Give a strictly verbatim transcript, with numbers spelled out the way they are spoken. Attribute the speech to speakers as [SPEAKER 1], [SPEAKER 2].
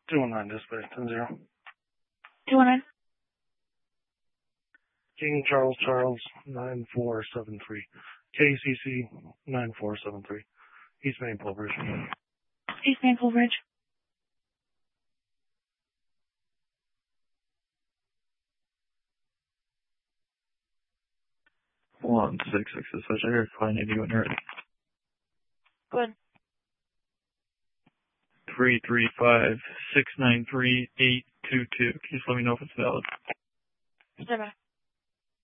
[SPEAKER 1] two one nine dispatch, ten zero.
[SPEAKER 2] two one nine.
[SPEAKER 1] King Charles Charles, nine four seven three. K C C, nine four seven three. East Maple Bridge.
[SPEAKER 2] East Maple Bridge.
[SPEAKER 3] One six six dispatch. I hear fine if you when you're ready.
[SPEAKER 2] Good.
[SPEAKER 3] Three three five six nine three eight two two. Can you just let me know if it's valid?
[SPEAKER 2] Stand by.